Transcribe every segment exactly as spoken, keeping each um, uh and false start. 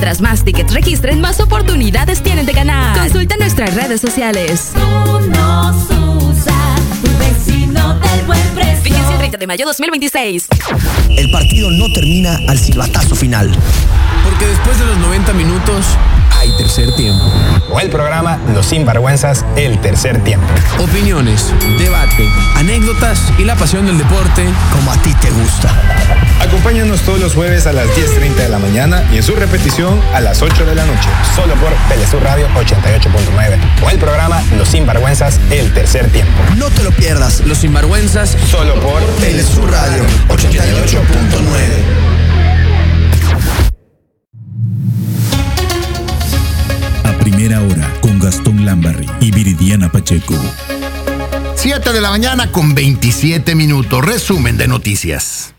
Tras más tickets registren, más oportunidades tienen de ganar. Consulta nuestras redes sociales. Uno Susa, tu vecino del buen precio. Fíjense el treinta de mayo de dos mil veintiséis. El partido no termina al silbatazo final. Porque después de los noventa minutos hay tercer tiempo. O el programa Los Sinvergüenzas, el tercer tiempo. Opiniones, debate, anécdotas y la pasión del deporte como a ti te gusta. Acompáñanos todos los jueves a las diez treinta de la mañana y en su repetición a las ocho de la noche. Solo por Telesur Radio ochenta y ocho punto nueve. O el programa Los Sinvergüenzas, el tercer tiempo. No te lo pierdas. Los Sinvergüenzas, solo por Telesur Radio ochenta y ocho punto nueve. Primera hora con Gastón Lambarri y Viridiana Pacheco. siete de la mañana con veintisiete minutos. Resumen de noticias.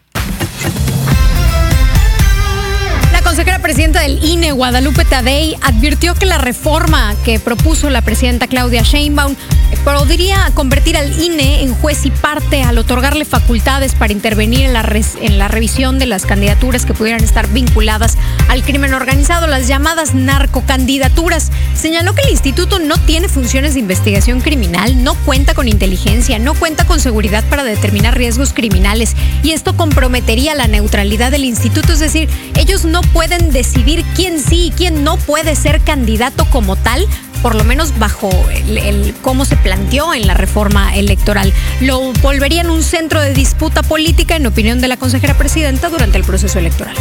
La consejera presidenta del I N E, Guadalupe Tadei, advirtió que la reforma que propuso la presidenta Claudia Sheinbaum podría convertir al I N E en juez y parte al otorgarle facultades para intervenir en la, res, en la revisión de las candidaturas que pudieran estar vinculadas al crimen organizado, las llamadas narcocandidaturas. Señaló que el instituto no tiene funciones de investigación criminal, no cuenta con inteligencia, no cuenta con seguridad para determinar riesgos criminales y esto comprometería la neutralidad del instituto, es decir, ellos no pueden decidir quién sí y quién no puede ser candidato como tal, por lo menos bajo el, el cómo se planteó en la reforma electoral. Lo volverían un centro de disputa política, en opinión de la consejera presidenta, durante el proceso electoral.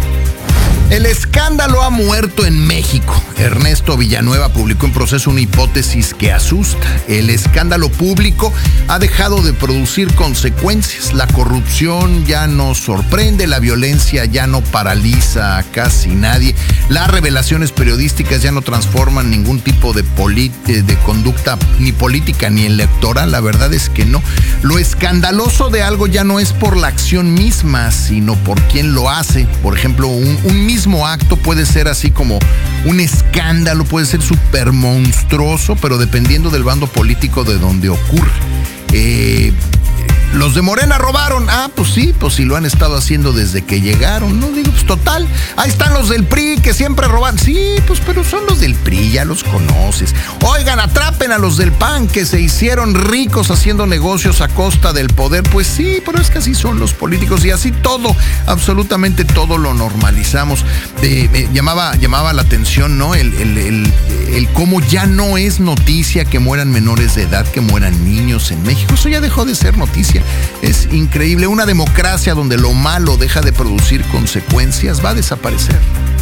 El escándalo ha muerto en México. Ernesto Villanueva publicó en Proceso una hipótesis que asusta. El escándalo público ha dejado de producir consecuencias. La corrupción ya no sorprende, la violencia ya no paraliza a casi nadie. Las revelaciones periodísticas ya no transforman ningún tipo de, polit- de conducta ni política ni electoral. La verdad es que no. Lo escandaloso de algo ya no es por la acción misma, sino por quien lo hace. Por ejemplo, un, un mismo acto puede ser así como un escándalo, puede ser súper monstruoso, pero dependiendo del bando político de donde ocurre. Eh, Los de Morena robaron. Ah, pues sí, pues sí lo han estado haciendo desde que llegaron. No digo, pues total. Ahí están los del P R I que siempre roban. Sí, pues pero son los del P R I, ya los conoces. Oigan, atrapen a los del P A N que se hicieron ricos haciendo negocios a costa del poder. Pues sí, pero es que así son los políticos y así todo, absolutamente todo lo normalizamos. Eh, eh, llamaba, llamaba la atención, ¿no? El, el, el, el cómo ya no es noticia que mueran menores de edad, que mueran niños en México. Eso ya dejó de ser noticia. Es increíble. Una democracia donde lo malo deja de producir consecuencias va a desaparecer.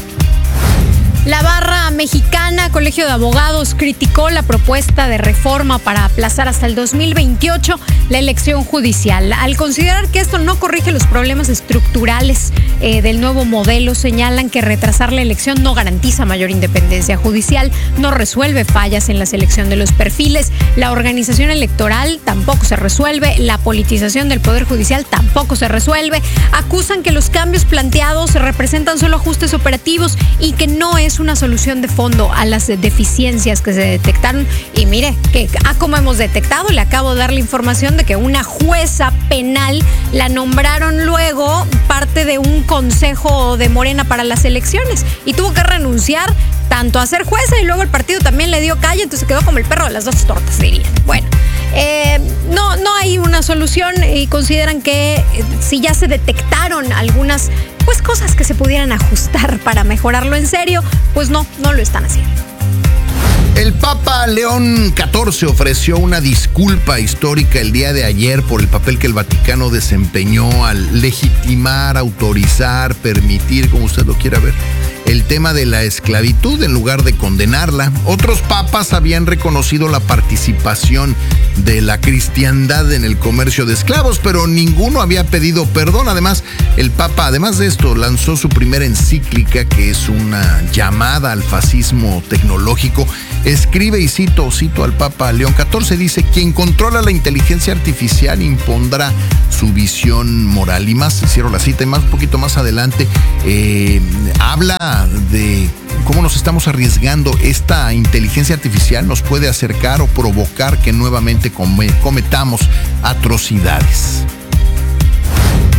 La barra mexicana, Colegio de Abogados, criticó la propuesta de reforma para aplazar hasta el dos mil veintiocho la elección judicial. Al considerar que esto no corrige los problemas estructurales eh, del nuevo modelo, señalan que retrasar la elección no garantiza mayor independencia judicial, no resuelve fallas en la selección de los perfiles, la organización electoral tampoco se resuelve, la politización del Poder Judicial tampoco se resuelve. Acusan que los cambios planteados representan solo ajustes operativos y que no es una solución de fondo a las deficiencias que se detectaron. Y mire, que ah, como hemos detectado, le acabo de dar la información de que una jueza penal la nombraron luego parte de un consejo de Morena para las elecciones y tuvo que renunciar tanto a ser jueza y luego el partido también le dio calle, entonces quedó como el perro de las dos tortas, dirían. Bueno, eh, no, no hay una solución y consideran que eh, si ya se detectaron algunas pues cosas que se pudieran ajustar para mejorarlo en serio, pues no, no lo están haciendo. El Papa León catorce ofreció una disculpa histórica el día de ayer por el papel que el Vaticano desempeñó al legitimar, autorizar, permitir, como usted lo quiera ver, el tema de la esclavitud en lugar de condenarla. Otros papas habían reconocido la participación de la cristiandad en el comercio de esclavos, pero ninguno había pedido perdón. Además, el Papa, además de esto, lanzó su primera encíclica, que es una llamada al fascismo tecnológico. Escribe, y cito, cito al Papa León catorce, dice: quien controla la inteligencia artificial impondrá su visión moral. Y más, cierro la cita, y más, un poquito más adelante, eh, habla de cómo nos estamos arriesgando. Esta inteligencia artificial nos puede acercar o provocar que nuevamente cometamos atrocidades.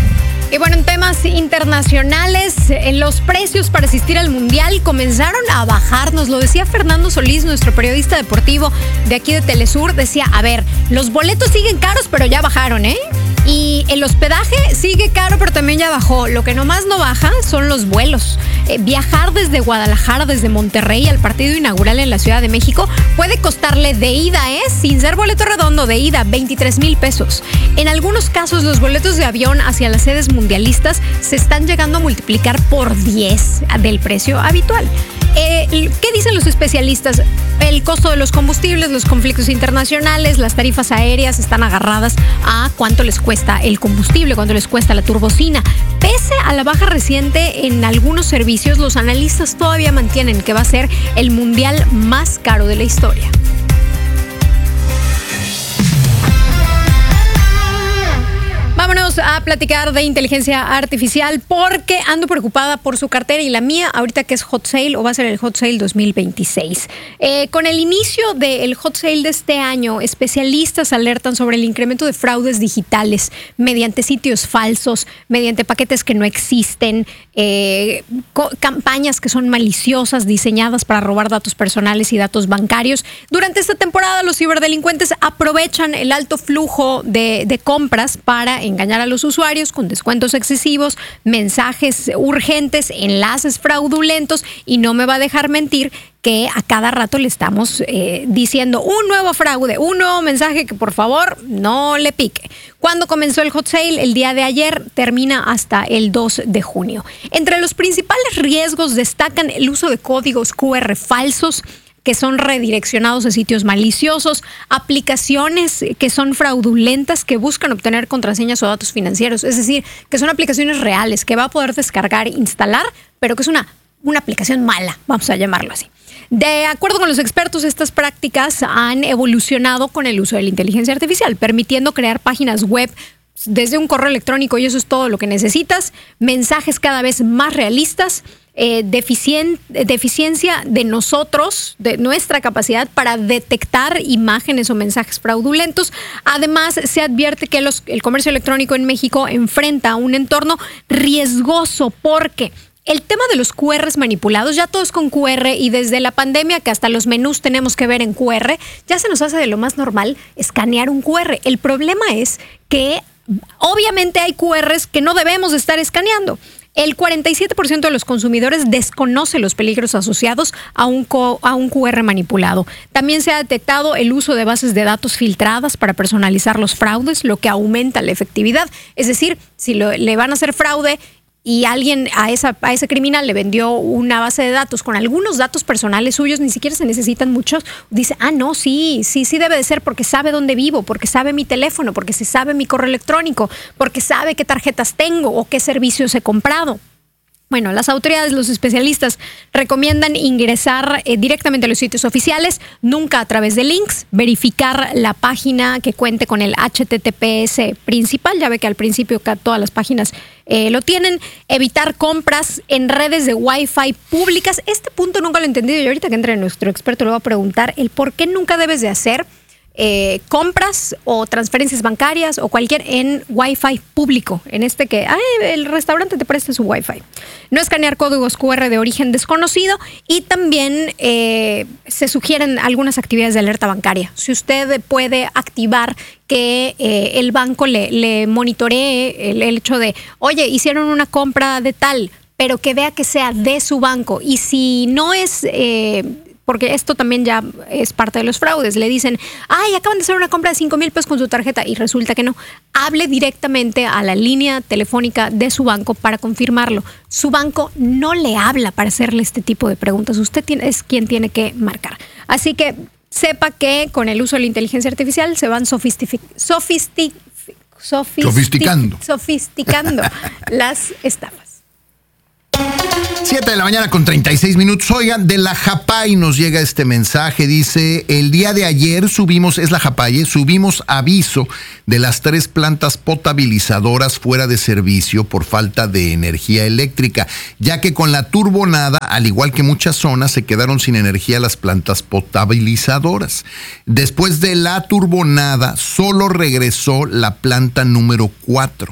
Y bueno, en temas internacionales, los precios para asistir al Mundial comenzaron a bajar. Nos lo decía Fernando Solís, nuestro periodista deportivo de aquí de Telesur. Decía, a ver, los boletos siguen caros, pero ya bajaron, ¿eh? Y el hospedaje sigue caro, pero también ya bajó. Lo que nomás no baja son los vuelos. Eh, viajar desde Guadalajara, desde Monterrey al partido inaugural en la Ciudad de México puede costarle de ida, ¿eh? Sin ser boleto redondo, de ida, veintitrés mil pesos. En algunos casos, los boletos de avión hacia las sedes mundialistas se están llegando a multiplicar por diez del precio habitual. Eh, ¿Qué dicen los especialistas? El costo de los combustibles, los conflictos internacionales, las tarifas aéreas están agarradas a cuánto les cuesta el combustible, cuánto les cuesta la turbocina. Pese a la baja reciente en algunos servicios, los analistas todavía mantienen que va a ser el mundial más caro de la historia. Vámonos a platicar de inteligencia artificial porque ando preocupada por su cartera y la mía ahorita que es Hot Sale o va a ser el Hot Sale dos mil veintiséis. Eh, con el inicio del Hot Sale de este año, especialistas alertan sobre el incremento de fraudes digitales mediante sitios falsos, mediante paquetes que no existen, eh, co- campañas que son maliciosas, diseñadas para robar datos personales y datos bancarios. Durante esta temporada, los ciberdelincuentes aprovechan el alto flujo de, de compras para engañar a los usuarios con descuentos excesivos, mensajes urgentes, enlaces fraudulentos y no me va a dejar mentir que a cada rato le estamos eh, diciendo un nuevo fraude, un nuevo mensaje que por favor no le pique. Cuando comenzó el Hot Sale el día de ayer, termina hasta el dos de junio. Entre los principales riesgos destacan el uso de códigos cu erre falsos, que son redireccionados a sitios maliciosos, aplicaciones que son fraudulentas, que buscan obtener contraseñas o datos financieros, es decir, que son aplicaciones reales, que va a poder descargar e instalar, pero que es una, una aplicación mala, vamos a llamarlo así. De acuerdo con los expertos, estas prácticas han evolucionado con el uso de la inteligencia artificial, permitiendo crear páginas web desde un correo electrónico, y eso es todo lo que necesitas, mensajes cada vez más realistas, Eh, deficien, deficiencia de nosotros, de nuestra capacidad para detectar imágenes o mensajes fraudulentos. Además, se advierte que los, el comercio electrónico en México enfrenta un entorno riesgoso porque el tema de los cu erres manipulados, ya todo es con cu erre y desde la pandemia que hasta los menús tenemos que ver en cu erre, ya se nos hace de lo más normal escanear un cu erre. El problema es que obviamente hay cu erres que no debemos estar escaneando. El cuarenta y siete por ciento de los consumidores desconoce los peligros asociados a un, co- a un cu erre manipulado. También se ha detectado el uso de bases de datos filtradas para personalizar los fraudes, lo que aumenta la efectividad. Es decir, si lo, le van a hacer fraude y alguien a, esa, a ese criminal le vendió una base de datos con algunos datos personales suyos, ni siquiera se necesitan muchos, dice, ah, no, sí, sí, sí debe de ser porque sabe dónde vivo, porque sabe mi teléfono, porque se sabe mi correo electrónico, porque sabe qué tarjetas tengo o qué servicios he comprado. Bueno, las autoridades, los especialistas recomiendan ingresar eh, directamente a los sitios oficiales, nunca a través de links, verificar la página que cuente con el hache te te pe ese principal, ya ve que al principio todas las páginas eh, lo tienen, evitar compras en redes de Wi-Fi públicas. Este punto nunca lo he entendido y ahorita que entre nuestro experto le voy a preguntar el por qué nunca debes de hacer Eh, compras o transferencias bancarias o cualquier en Wi-Fi público, en este que ay, el restaurante te presta su Wi-Fi. No escanear códigos cu erre de origen desconocido y también eh, se sugieren algunas actividades de alerta bancaria. Si usted puede activar que eh, el banco le, le monitoree el, el hecho de, oye, hicieron una compra de tal, pero que vea que sea de su banco. Y si no es... Eh, porque esto también ya es parte de los fraudes. Le dicen, ay, acaban de hacer una compra de cinco mil pesos con su tarjeta y resulta que no. Hable directamente a la línea telefónica de su banco para confirmarlo. Su banco no le habla para hacerle este tipo de preguntas. Usted tiene, es quien tiene que marcar. Así que sepa que con el uso de la inteligencia artificial se van sofistic, sofistic, sofistic, sofisticando, sofisticando las estafas. siete de la mañana con treinta y seis minutos. Oigan, de la Japay nos llega este mensaje. Dice, el día de ayer subimos, es la Japay, subimos aviso de las tres plantas potabilizadoras fuera de servicio por falta de energía eléctrica, ya que con la turbonada, al igual que muchas zonas, se quedaron sin energía las plantas potabilizadoras. Después de la turbonada, solo regresó la planta número cuatro.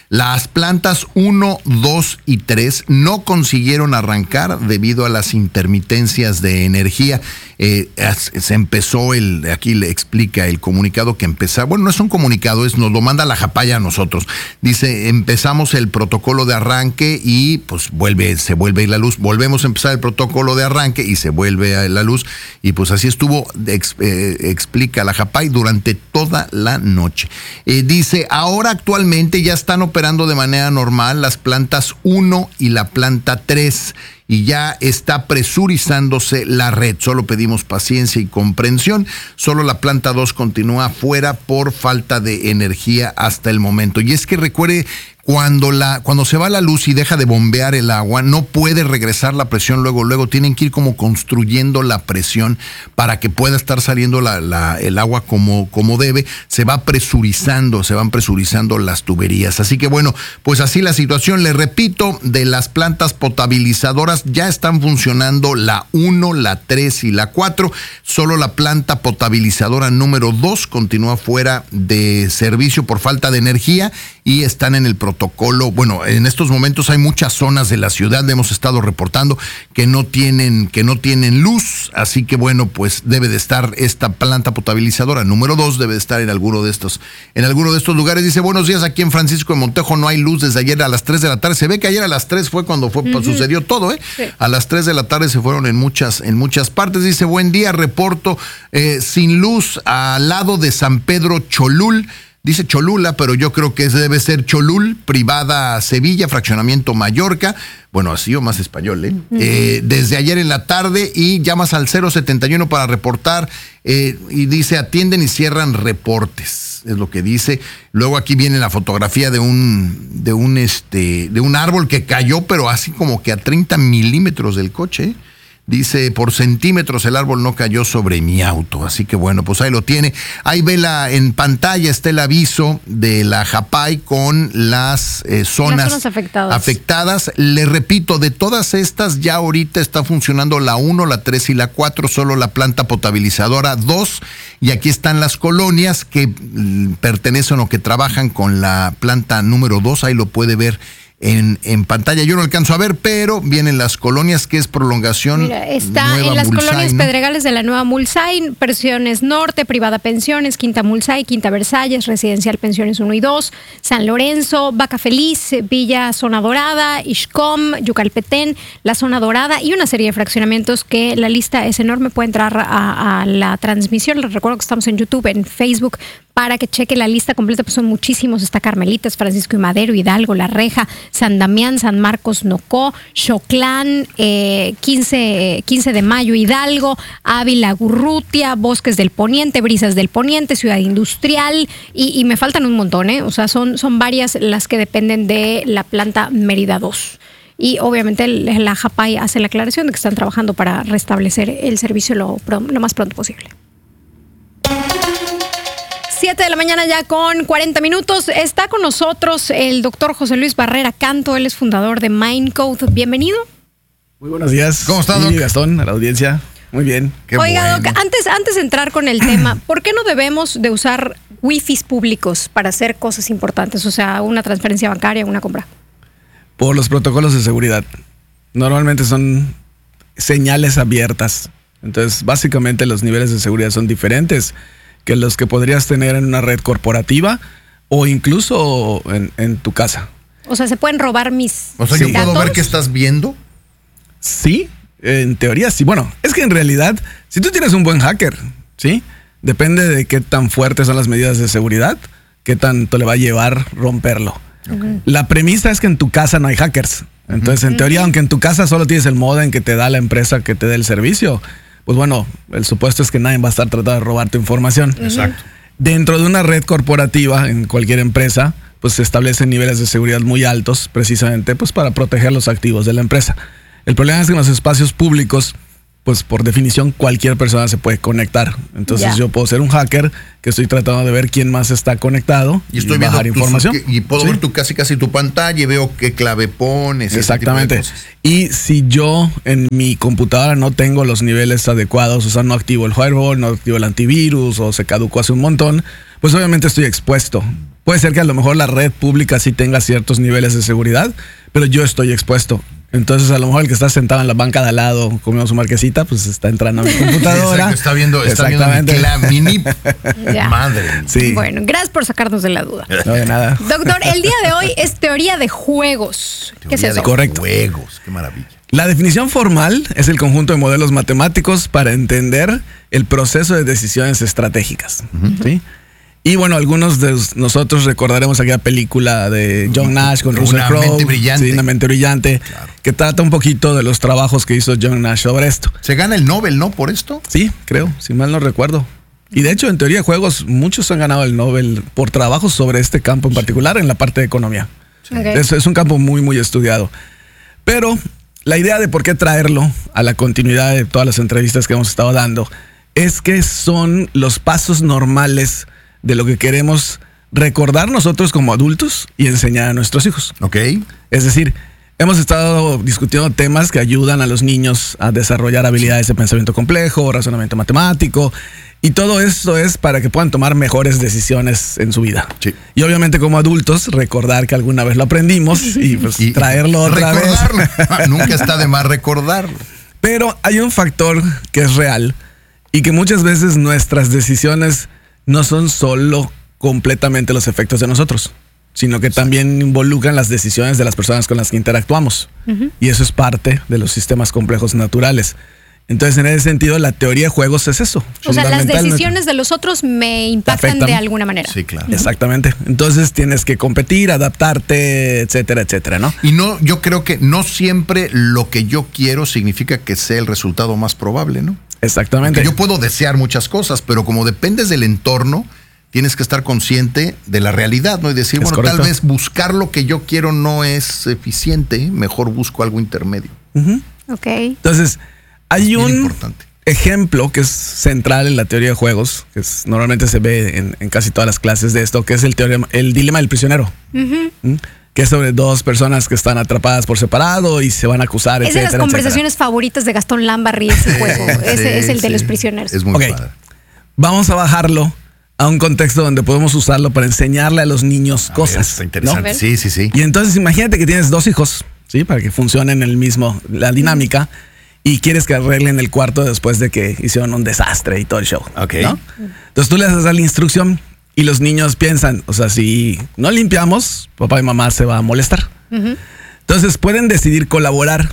Las plantas uno, dos y tres no consiguieron arrancar debido a las intermitencias de energía. Eh, se empezó el, aquí le explica el comunicado que empezó, bueno, no es un comunicado, es nos lo manda la Japay a nosotros. Dice, empezamos el protocolo de arranque y pues vuelve, se vuelve la luz, volvemos a empezar el protocolo de arranque y se vuelve a la luz, y pues así estuvo, ex, eh, explica la Japay, durante toda la noche. Eh, dice, ahora actualmente ya están operando de manera normal las plantas uno y la planta tres, y ya está presurizándose la red. Solo pedimos paciencia y comprensión. Solo la planta dos continúa fuera por falta de energía hasta el momento. Y es que recuerde, cuando la cuando se va la luz y deja de bombear el agua, no puede regresar la presión luego, luego tienen que ir como construyendo la presión para que pueda estar saliendo la, la, el agua como, como debe. Se va presurizando, se van presurizando las tuberías. Así que bueno, pues así la situación. Le repito, de las plantas potabilizadoras ya están funcionando la uno, la tres y la cuatro. Solo la planta potabilizadora número dos continúa fuera de servicio por falta de energía y están en el protocolo. Bueno, en estos momentos hay muchas zonas de la ciudad, hemos estado reportando que no tienen, que no tienen luz, así que bueno, pues debe de estar esta planta potabilizadora número dos, debe de estar en alguno de estos, en alguno de estos lugares. Dice, buenos días, aquí en Francisco de Montejo no hay luz desde ayer a las tres de la tarde. Se ve que ayer a las tres fue cuando fue, uh-huh. sucedió todo, ¿eh? Sí. A las tres de la tarde se fueron en muchas, en muchas partes. Dice, buen día, reporto eh, sin luz al lado de San Pedro Cholul. Dice Cholula, pero yo creo que debe ser Cholul, privada Sevilla, fraccionamiento Mallorca. Bueno, así o más español, ¿eh? Uh-huh. eh desde ayer en la tarde, y llamas al cero setenta y uno para reportar. Eh, y dice, atienden y cierran reportes. Es lo que dice. Luego aquí viene la fotografía de un, de un, este, de un árbol que cayó, pero así como que a treinta milímetros del coche, ¿eh? Dice, por centímetros el árbol no cayó sobre mi auto. Así que bueno, pues ahí lo tiene. Ahí ve la, en pantalla está el aviso de la Japay con las eh, zonas, las zonas afectadas. afectadas. Le repito, de todas estas ya ahorita está funcionando la uno, la tres y la cuatro, solo la planta potabilizadora dos. Y aquí están las colonias que mm, pertenecen o que trabajan con la planta número dos. Ahí lo puede ver En, en pantalla. Yo no alcanzo a ver, pero vienen las colonias, que es prolongación. Mira, está Nueva en las Mulsay, colonias ¿no? Pedregales de la Nueva Mulsay, Pensiones Norte, Privada Pensiones, Quinta Mulsay, Quinta Versalles, Residencial Pensiones uno y dos, San Lorenzo, Vaca Feliz, Villa Zona Dorada, Ixcom, Yucalpetén, la Zona Dorada y una serie de fraccionamientos que la lista es enorme. Puede entrar a, a la transmisión. Les recuerdo que estamos en YouTube, en Facebook, para que cheque la lista completa, pues son muchísimos. Está Carmelitas, Francisco y Madero, Hidalgo, La Reja, San Damián, San Marcos, Nocó, Xoclán, eh, quince, quince de Mayo, Hidalgo, Ávila, Gurrutia, Bosques del Poniente, Brisas del Poniente, Ciudad Industrial, y, y me faltan un montón, ¿eh? O sea, son, son varias las que dependen de la planta Mérida dos. Y obviamente la Japay hace la aclaración de que están trabajando para restablecer el servicio lo, lo más pronto posible. siete de la mañana ya con cuarenta minutos. Está con nosotros el doctor José Luis Barrera Canto. Él es fundador de Mindcode. Bienvenido. Muy buenos días. ¿Cómo estás, Doc? Sí, Gastón, a la audiencia. Muy bien. Qué Oiga, bueno. Doc, antes, antes de entrar con el tema, ¿por qué no debemos de usar wifis públicos para hacer cosas importantes? O sea, una transferencia bancaria, una compra. Por los protocolos de seguridad. Normalmente son señales abiertas. Entonces, básicamente los niveles de seguridad son diferentes que los que podrías tener en una red corporativa o incluso en, en tu casa. O sea, ¿se pueden robar mis O sea, Sí. ¿yo puedo datos? ver qué estás viendo? Sí, en teoría sí. Bueno, es que en realidad, si tú tienes un buen hacker, ¿sí? Depende de qué tan fuertes son las medidas de seguridad, qué tanto le va a llevar romperlo. Okay. La premisa es que en tu casa no hay hackers. Entonces, uh-huh. en teoría, aunque en tu casa solo tienes el modem que te da la empresa que te dé el servicio, pues bueno, el supuesto es que nadie va a estar tratando de robar tu información. Exacto. Dentro de una red corporativa, en cualquier empresa, pues se establecen niveles de seguridad muy altos, precisamente pues para proteger los activos de la empresa. El problema es que en los espacios públicos, pues por definición cualquier persona se puede conectar. Entonces yeah. yo puedo ser un hacker que estoy tratando de ver quién más está conectado y, estoy y bajar tus, información. Que, y puedo ¿Sí? ver tu casi casi tu pantalla y veo qué clave pones. Exactamente. Y si yo en mi computadora no tengo los niveles adecuados, o sea, no activo el firewall, no activo el antivirus o se caducó hace un montón, pues obviamente estoy expuesto. Puede ser que a lo mejor la red pública sí tenga ciertos niveles de seguridad, pero yo estoy expuesto. Entonces, a lo mejor el que está sentado en la banca de al lado comiendo su marquesita, pues está entrando a mi computadora. Exacto, está viendo, está viendo mi, cla- mi N I P. Ya. Madre. Sí. Bueno, gracias por sacarnos de la duda. No de nada. Doctor, el día de hoy es teoría de juegos. ¿Qué es Teoría eso? de Correcto. Juegos, qué maravilla. La definición formal es el conjunto de modelos matemáticos para entender el proceso de decisiones estratégicas. Uh-huh. ¿Sí? Y bueno, algunos de nosotros recordaremos aquella película de John Nash con Russell Crowe. Una mente brillante. Sí, una mente brillante. Claro. Que trata un poquito de los trabajos que hizo John Nash sobre esto. Se gana el Nobel, ¿no? Por esto. Sí, creo, si mal no recuerdo. Y de hecho, en teoría de juegos, muchos han ganado el Nobel por trabajos sobre este campo en particular, en la parte de economía. Okay. Es, es un campo muy, muy estudiado. Pero la idea de por qué traerlo a la continuidad de todas las entrevistas que hemos estado dando es que son los pasos normales de lo que queremos recordar nosotros como adultos y enseñar a nuestros hijos. Ok. Es decir, hemos estado discutiendo temas que ayudan a los niños a desarrollar habilidades de pensamiento complejo, razonamiento matemático, y todo esto es para que puedan tomar mejores decisiones en su vida. Sí. Y obviamente como adultos, recordar que alguna vez lo aprendimos y pues y traerlo otra recordarlo. vez. Nunca está de más recordarlo. Pero hay un factor que es real y que muchas veces nuestras decisiones no son solo completamente los efectos de nosotros, sino que también involucran las decisiones de las personas con las que interactuamos. Uh-huh. Y eso es parte de los sistemas complejos naturales. Entonces, en ese sentido, la teoría de juegos es eso. O sea, las decisiones de los otros me impactan Afectan. de alguna manera. Sí, claro. Uh-huh. Exactamente. Entonces, tienes que competir, adaptarte, etcétera, etcétera, ¿no? Y no, yo creo que no siempre lo que yo quiero significa que sea el resultado más probable, ¿no? Exactamente. Porque yo puedo desear muchas cosas, pero como dependes del entorno, tienes que estar consciente de la realidad, ¿no? Y decir, es bueno, correcto. Tal vez buscar lo que yo quiero no es eficiente, mejor busco algo intermedio. Uh-huh. Ok. Entonces, hay es un importante. ejemplo que es central en la teoría de juegos, que es, normalmente se ve en, en casi todas las clases de esto, que es el, teorema, el dilema del prisionero. Uh-huh. ¿Mm? Que es sobre dos personas que están atrapadas por separado y se van a acusar, etcétera. Es de las conversaciones etcétera. favoritas de Gastón Lambarri, ese juego. ese sí, es el sí. de los prisioneros. Es muy okay. padre. Vamos a bajarlo a un contexto donde podemos usarlo para enseñarle a los niños a cosas. Ver, está interesante. ¿No? Sí, sí, sí. Y entonces imagínate que tienes dos hijos, ¿sí? Para que funcionen el mismo, la dinámica, y quieres que arreglen el cuarto después de que hicieron un desastre y todo el show. Ok. ¿No? Entonces tú les das la instrucción y los niños piensan, o sea, si no limpiamos, papá y mamá se va a molestar. Uh-huh. Entonces pueden decidir colaborar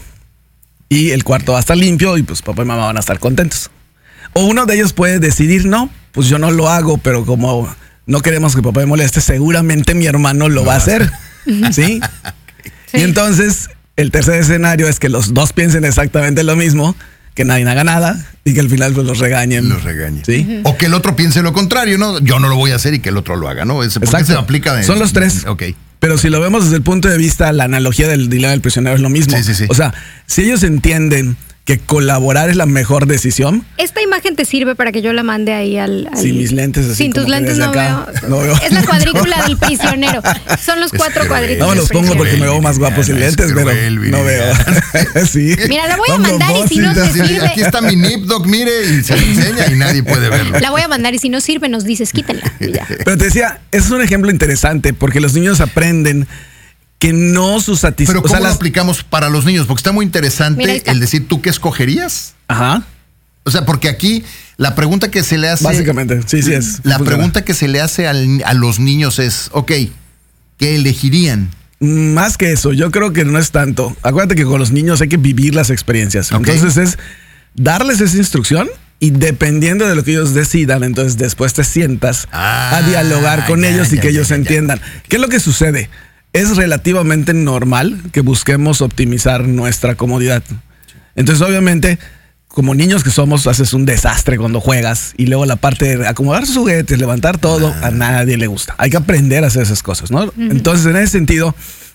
y el cuarto va a estar limpio y pues papá y mamá van a estar contentos. O uno de ellos puede decidir, no, pues yo no lo hago, pero como no queremos que papá me moleste, seguramente mi hermano lo va a hacer. ¿Sí? Sí. Y entonces el tercer escenario es que los dos piensen exactamente lo mismo, que nadie haga nada y que al final pues los regañen. Los regañen. ¿Sí? Uh-huh. O que el otro piense lo contrario, ¿no? Yo no lo voy a hacer y que el otro lo haga, ¿no? Ese, exacto. Se aplica de, Son los tres. Ok. Pero si lo vemos desde el punto de vista, la analogía del dilema del prisionero es lo mismo. Sí, sí, sí. O sea, si ellos entienden que colaborar es la mejor decisión. ¿Esta imagen te sirve para que yo la mande ahí al...? al... Sin mis lentes. Así Sin tus lentes no acá. veo. no veo. Es la cuadrícula del prisionero. Son los cuatro es cuadritos. No me los pongo porque me veo más guapo sin lentes, pero no veo. Sí. Mira, la voy a mandar y si no te sirve... Aquí está mi Nip Doc, mire, y se enseña y nadie puede verlo. La voy a mandar y si no sirve nos dices, quítenla. Pero te decía, es un ejemplo interesante porque los niños aprenden que no su satisfacción. Pero ¿cómo o sea, lo las... aplicamos para los niños? Porque está muy interesante Mira, está. el decir, ¿tú qué escogerías? Ajá. O sea, porque aquí la pregunta que se le hace... Básicamente, sí, sí es. La funciona. pregunta que se le hace al, a los niños es, ok, ¿qué elegirían? Más que eso, yo creo que no es tanto. Acuérdate que con los niños hay que vivir las experiencias. Okay. Entonces es darles esa instrucción y dependiendo de lo que ellos decidan, entonces después te sientas ah, a dialogar con ya, ellos y ya, que ya, ellos ya, entiendan. Ya. ¿Qué es lo que sucede? Es relativamente normal que busquemos optimizar nuestra comodidad. Entonces, obviamente, como niños que somos, haces un desastre cuando juegas y luego la parte de acomodar sus juguetes, levantar todo, ah. a nadie le gusta. Hay que aprender a hacer esas cosas, ¿no? Uh-huh. Entonces, en ese sentido,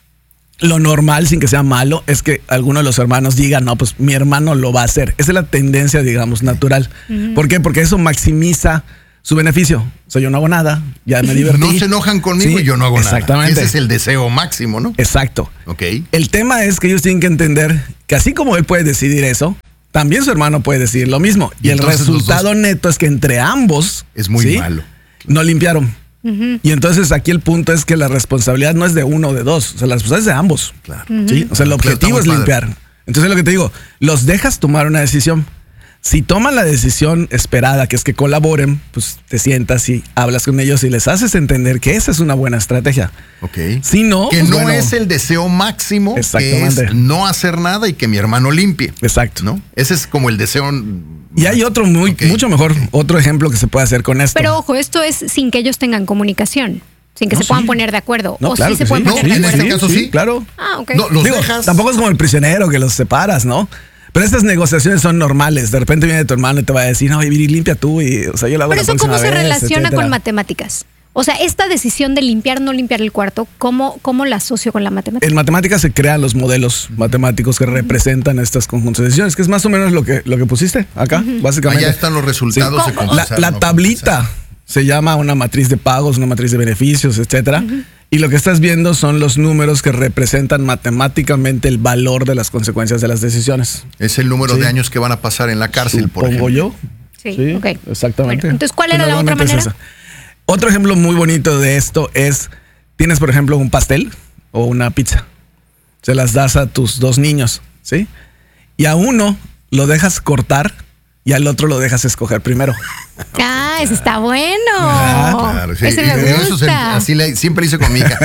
lo normal, sin que sea malo, es que alguno de los hermanos diga, no, pues mi hermano lo va a hacer. Esa es la tendencia, digamos, natural. Uh-huh. ¿Por qué? Porque eso maximiza su beneficio. O sea, yo no hago nada, ya me divertí. No se enojan conmigo ¿Sí? y yo no hago Exactamente. nada. Ese es el deseo máximo, ¿no? Exacto. Ok. El tema es que ellos tienen que entender que así como él puede decidir eso, también su hermano puede decidir lo mismo. Y, y el resultado neto es que entre ambos es muy ¿sí? malo. No limpiaron. Ujú. Y entonces aquí el punto es que la responsabilidad no es de uno o de dos, o sea, la responsabilidad es de ambos. Claro. ¿Sí? O sea, el Claro, objetivo es está muy padre. limpiar. Entonces lo que te digo, los dejas tomar una decisión. Si toman la decisión esperada, que es que colaboren, pues te sientas y hablas con ellos y les haces entender que esa es una buena estrategia. Ok. Si no, Que pues no bueno, es el deseo máximo, que Exactamente. es no hacer nada y que mi hermano limpie. Exacto. ¿No? Ese es como el deseo. Y hay otro muy, Ok, mucho mejor, ok. otro ejemplo que se puede hacer con esto. Pero ojo, esto es sin que ellos tengan comunicación, sin que No, se puedan sí. poner de acuerdo. No, o claro sí se que pueden sí. poner No, de en acuerdo. este caso sí. Claro. Ah, ok. No, los Digo, dejas. tampoco es como el prisionero que los separas, ¿no? Pero estas negociaciones son normales. De repente viene tu hermano y te va a decir, no, Viri, limpia tú. Y, o sea, yo lo hago Pero la eso próxima cómo se vez, relaciona etcétera. con matemáticas. O sea, esta decisión de limpiar o no limpiar el cuarto, ¿cómo, cómo la asocio con la matemática? En matemáticas se crean los modelos matemáticos que representan estas conjuntos de decisiones, que es más o menos lo que, lo que pusiste acá, básicamente. Allá están los resultados. Sí. se ¿Cómo? La, compensaron, la no tablita compensaron. se llama una matriz de pagos, una matriz de beneficios, etcétera. Y lo que estás viendo son los números que representan matemáticamente el valor de las consecuencias de las decisiones. Es el número Sí. de años que van a pasar en la cárcel, por Supongo ejemplo. Sí, yo. Sí, ok. exactamente. Bueno, entonces, ¿cuál era la otra Normalmente es manera? esa. Otro ejemplo muy bonito de esto es, tienes por ejemplo un pastel o una pizza. Se las das a tus dos niños, ¿sí? Y a uno lo dejas cortar y al otro lo dejas escoger primero. Ah, ese está bueno. Claro, sí. Ese me Y eso se- gusta. así le- siempre hice con mi hija.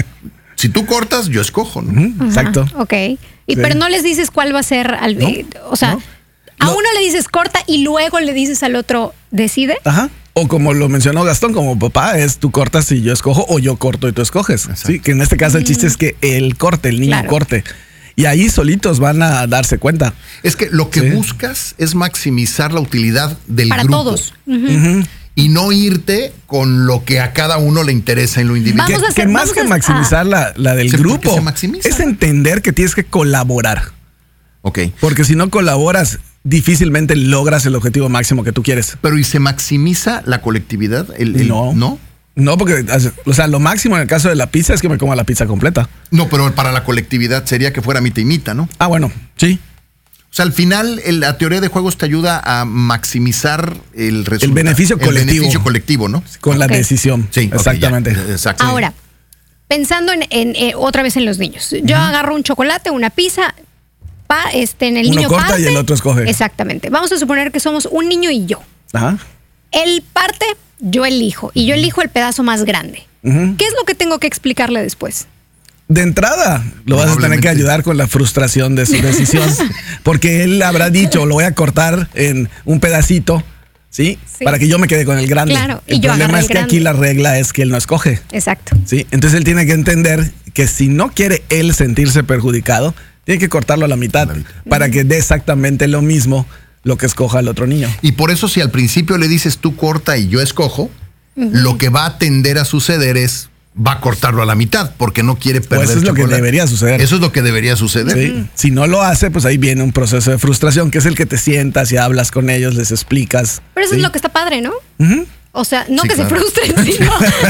Si tú cortas, yo escojo, ¿no? Ujú, Exacto. Ok. Y Sí. pero no les dices cuál va a ser al, No, eh, o sea, no. a Lo- uno le dices corta y luego le dices al otro decide. Ajá. O como lo mencionó Gastón, como papá, es tú cortas y yo escojo, o yo corto y tú escoges. Exacto. Sí, que en este caso el chiste es que él corte, el niño Claro. corte. Y ahí solitos van a darse cuenta. Es que lo que Sí. buscas es maximizar la utilidad del Para grupo. todos. Ujú. Ujú. Y no irte con lo que a cada uno le interesa en lo individual. Vamos Que, a hacer- que más vamos que a- maximizar la, la del Sí, porque grupo, se maximiza. es entender que tienes que colaborar. Ok. Porque si no colaboras, difícilmente logras el objetivo máximo que tú quieres. Pero ¿y se maximiza la colectividad? El, el- No. ¿No? No, porque, o sea, lo máximo en el caso de la pizza es que me coma la pizza completa. No, pero para la colectividad sería que fuera mitad y mitad, ¿no? Ah, bueno, sí. O sea, al final el- la teoría de juegos te ayuda a maximizar el resultado. beneficio El colectivo. beneficio colectivo, ¿no? Con Ok. la decisión. Sí, ok, exactamente. ya, exacto. Ahora, pensando en, en, eh, otra vez en los niños. Yo agarro un chocolate, una pizza, pa, este, en el Uno niño corta parte. y el otro escoge. Exactamente. Vamos a suponer que somos un niño y yo. Ajá. Él parte, yo elijo. Y yo elijo el pedazo más grande. Ujú. ¿Qué es lo que tengo que explicarle después? De entrada, lo vas a tener que Probablemente. ayudar con la frustración de su decisión. Porque él habrá dicho, lo voy a cortar en un pedacito, ¿sí? Sí. Para que yo me quede con el grande. Claro, y el yo problema agarré es el que grande. aquí la regla es que él no escoge, Exacto. ¿sí? Entonces él tiene que entender que si no quiere él sentirse perjudicado, tiene que cortarlo a la mitad, A la mitad. para que dé exactamente lo mismo lo que escoja el otro niño. Y por eso si al principio le dices tú corta y yo escojo, lo que va a tender a suceder es va a cortarlo a la mitad porque no quiere perder Pues eso es lo que chocolate. debería suceder. Eso es lo que debería suceder. Sí. Si no lo hace, pues ahí viene un proceso de frustración, que es el que te sientas y hablas con ellos, les explicas. Pero eso ¿sí? es lo que está padre, ¿no? Ujú. O sea, no Sí, que se claro. frustren, sino.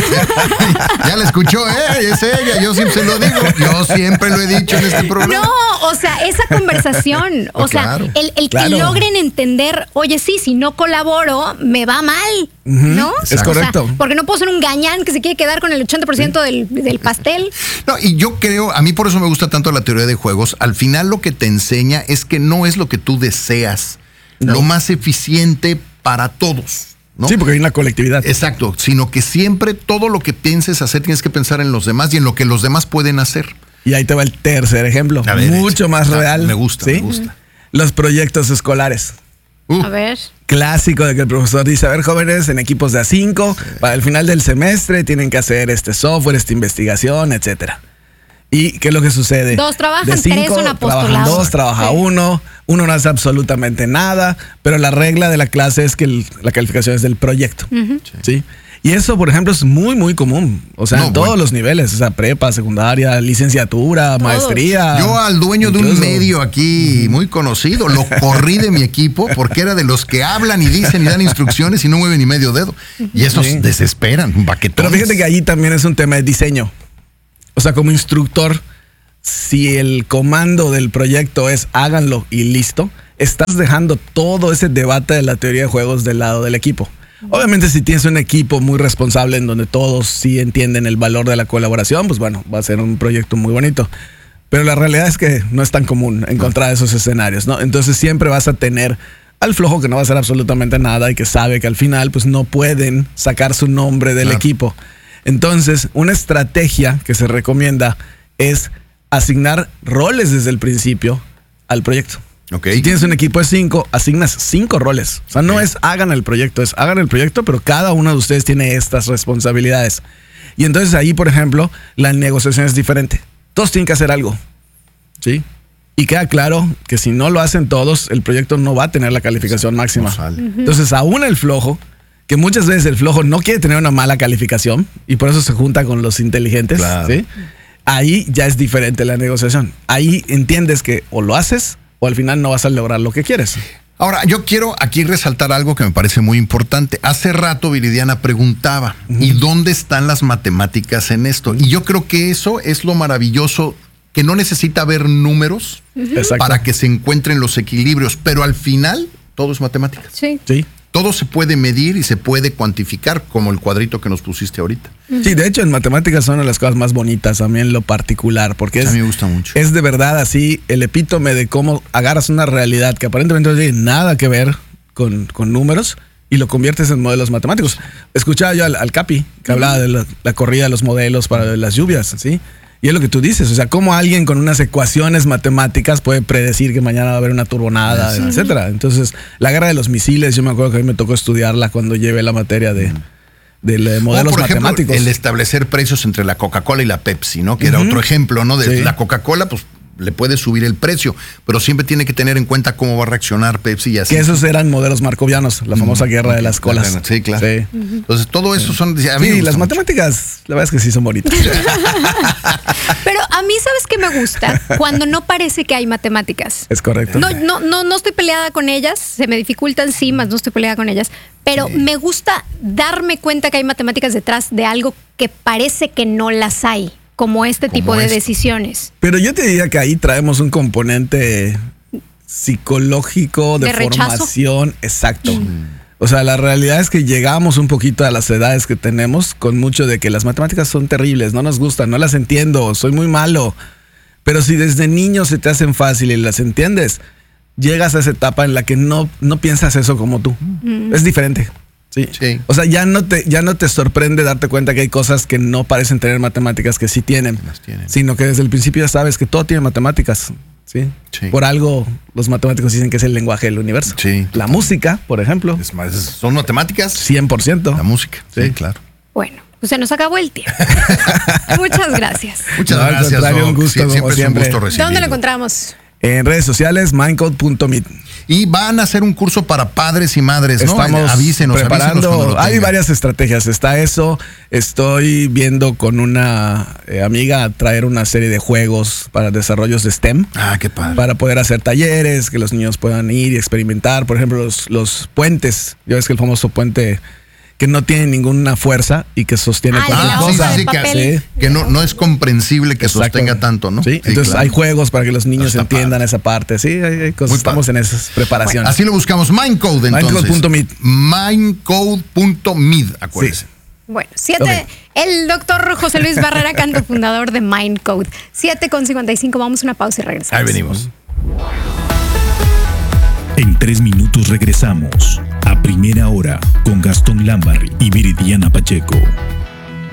Ya la escuchó, ¿eh? Es ella, yo siempre se lo digo. Yo siempre lo he dicho en este programa. No, o sea, esa conversación. O No, sea, claro. el, el que Claro. logren entender, oye, sí, si no colaboro, me va mal. ¿No? es O sea, correcto. porque no puedo ser un gañán que se quiere quedar con el ochenta por ciento del, del pastel. No, y yo creo, a mí por eso me gusta tanto la teoría de juegos. Al final lo que te enseña es que no es lo que tú deseas, No. lo más eficiente para todos. ¿no? Sí, porque hay una colectividad. Exacto, sino que siempre todo lo que pienses hacer tienes que pensar en los demás y en lo que los demás pueden hacer. Y ahí te va el tercer ejemplo, A ver, mucho échale. más Ah, real. me gusta, ¿sí? me gusta. Los proyectos escolares. Uh, A ver. Clásico de que el profesor dice, a ver, jóvenes, en equipos de a cinco, para el final del semestre tienen que hacer este software, esta investigación, etcétera. ¿Y qué es lo que sucede? Dos trabajan, De tres son trabajan apostolados. dos, trabaja Sí. uno, uno no hace absolutamente nada, pero la regla de la clase es que el- la calificación es del proyecto. ¿Sí? Y eso, por ejemplo, es muy, muy común. O sea, No, en todos bueno. los niveles. O sea, prepa, secundaria, licenciatura, maestría. Yo al dueño de un incluso. medio aquí muy conocido lo corrí de mi equipo porque era de los que hablan y dicen y dan instrucciones y no mueven ni medio dedo. Y esos Sí. desesperan, Pero baquetones. fíjate que ahí también es un tema de diseño. O sea, como instructor, si el comando del proyecto es háganlo y listo, estás dejando todo ese debate de la teoría de juegos del lado del equipo. Obviamente si tienes un equipo muy responsable en donde todos sí entienden el valor de la colaboración, pues bueno, va a ser un proyecto muy bonito. Pero la realidad es que no es tan común encontrar esos escenarios, ¿no? Entonces siempre vas a tener al flojo que no va a hacer absolutamente nada y que sabe que al final pues no pueden sacar su nombre del Claro. equipo. Entonces, una estrategia que se recomienda es asignar roles desde el principio al proyecto. Ok. Si tienes un equipo de cinco, asignas cinco roles. O sea, no es hagan el proyecto, es hagan el proyecto, pero cada uno de ustedes tiene estas responsabilidades. Y entonces ahí, por ejemplo, la negociación es diferente. Todos tienen que hacer algo, ¿sí? Y queda claro que si no lo hacen todos, el proyecto no va a tener la calificación máxima. No sale. Entonces, aún el flojo, que muchas veces el flojo no quiere tener una mala calificación y por eso se junta con los inteligentes, Claro. ¿sí? Ahí ya es diferente la negociación. Ahí entiendes que o lo haces o al final no vas a lograr lo que quieres. Ahora, yo quiero aquí resaltar algo que me parece muy importante. Hace rato Viridiana preguntaba, ¿y dónde están las matemáticas en esto? Y yo creo que eso es lo maravilloso, que no necesita haber números Exacto. para que se encuentren los equilibrios, pero al final todo es matemáticas. Sí. Sí. Todo se puede medir y se puede cuantificar, como el cuadrito que nos pusiste ahorita. Sí, de hecho en matemáticas son una de las cosas más bonitas a mí en lo particular, porque A es, mí me gusta mucho. es de verdad así el epítome de cómo agarras una realidad que aparentemente no tiene nada que ver con, con números y lo conviertes en modelos matemáticos. Escuchaba yo al, al Capi que hablaba de la, la corrida de los modelos para las lluvias, ¿sí? Y es lo que tú dices, o sea, cómo alguien con unas ecuaciones matemáticas puede predecir que mañana va a haber una turbonada, Exacto. etcétera. Entonces, la guerra de los misiles, yo me acuerdo que a mí me tocó estudiarla cuando llevé la materia de, de eh, modelos O, por ejemplo, matemáticos. el establecer precios entre la Coca-Cola y la Pepsi, ¿no? Que era Ujú. otro ejemplo, ¿no? De Sí. la Coca-Cola, pues le puede subir el precio, pero siempre tiene que tener en cuenta cómo va a reaccionar Pepsi y así. Que esos eran modelos marcovianos, la famosa guerra de las colas. Sí, claro. Sí, Entonces, todo eso son... a mí me Sí, gusta las mucho. matemáticas, la verdad es que sí son bonitas. Pero a mí, ¿sabes qué me gusta? Cuando no parece que hay matemáticas. Es correcto. No, no, no, no estoy peleada con ellas, se me dificultan sí, más no estoy peleada con ellas, pero me gusta darme cuenta que hay matemáticas detrás de algo que parece que no las hay, como este Como tipo de esto. decisiones. Pero yo te diría que ahí traemos un componente psicológico de, ¿De rechazo? formación. Exacto. O sea, la realidad es que llegamos un poquito a las edades que tenemos con mucho de que las matemáticas son terribles, no nos gustan, no las entiendo, soy muy malo. Pero si desde niño se te hacen fácil y las entiendes, llegas a esa etapa en la que no, no piensas eso como tú. Es diferente. Sí. Sí. O sea, ya no te, ya no te sorprende darte cuenta que hay cosas que no parecen tener matemáticas que sí tienen, Las tienen. sino que desde el principio ya sabes que todo tiene matemáticas. ¿Sí? Sí. Por algo los matemáticos dicen que es el lenguaje del universo. Sí, La música, por ejemplo, Es más, es- son matemáticas, cien por ciento. la música. Sí, Sí. claro. Bueno, pues se nos acabó el tiempo. Muchas gracias. Muchas No, al gracias, contrario, Doc. un gusto, Sie- como siempre es un siempre. gusto recibirlo. ¿Dónde lo encontramos? En redes sociales, mindcode punto me. Y van a hacer un curso para padres y madres, ¿no? Estamos avísenos, preparando. avísenos cuando lo Hay tengan. varias estrategias. Está eso. Estoy viendo con una eh, amiga traer una serie de juegos para desarrollos de STEM. Ah, qué padre. Para poder hacer talleres, que los niños puedan ir y experimentar. Por ejemplo, los, los puentes. Ya ves que el famoso puente que no tiene ninguna fuerza y que sostiene Ah, cualquier la Ah, sí, hoja cosa. de sí, que, papel. Sí. que no, no es comprensible que Exacto. sostenga tanto, ¿no? Sí, entonces claro. hay juegos para que los niños Está entiendan padre. esa parte. Sí, hay, hay cosas. Muy Estamos en esas preparaciones. Así lo buscamos. Mindcode, entonces. Mindcode punto me. Mindcode punto me, acuérdense. Sí. Bueno, siete, Ok. el doctor José Luis Barrera Canto, fundador de Mindcode. siete con cincuenta y cinco, vamos a una pausa y regresamos. Ahí venimos. En tres minutos regresamos a Primera Hora con Gastón Lambarri y Viridiana Pacheco.